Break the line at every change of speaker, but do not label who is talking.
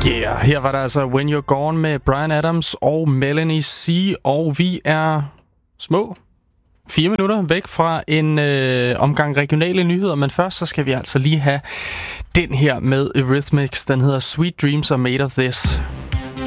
Yeah, her var der altså When You're Gone med Bryan Adams og Melanie C. Og vi er små 4 minutter væk fra en omgang regionale nyheder. Men først så skal vi altså lige have den her med Eurythmics. Den hedder Sweet Dreams Are Made of This.